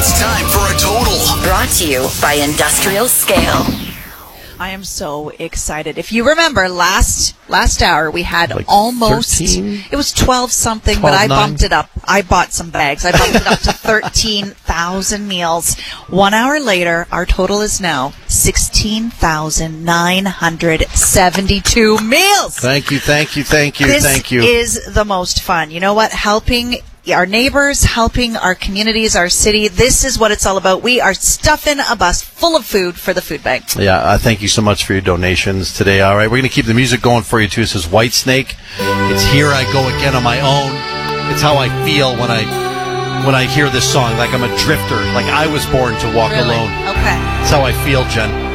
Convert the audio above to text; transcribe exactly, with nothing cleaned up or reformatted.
It's time for a total. Brought to you by Industrial Scale. I am so excited. If you remember, last last hour we had Like almost, thirteen? it was twelve something, twelve but I nine? bumped it up. I bought some bags. I bumped it up to thirteen thousand meals. One hour later, our total is now sixteen thousand nine hundred seventy-two meals. Thank you, thank you, thank you, This thank you. is the most fun. You know what? Helping our neighbors, helping our communities, our city. This is what it's all about. We are stuffing a bus full of food for the food bank. Yeah, uh, thank you so much for your donations today. All right, we're going to keep the music going for you, too. It says Whitesnake. It's Here I Go Again on My Own. It's how I feel when I when I hear this song, like I'm a drifter, like I was born to walk Really? alone. Okay. That's how I feel, Jen.